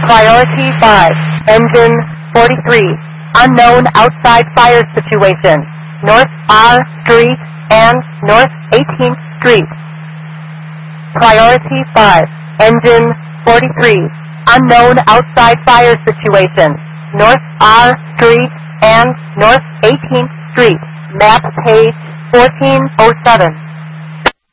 Priority 5, engine 43, unknown outside fire situation, North R Street and North 18th Street. Priority 5, engine 43, unknown outside fire situation, North R Street and North 18th Street, map page 1407.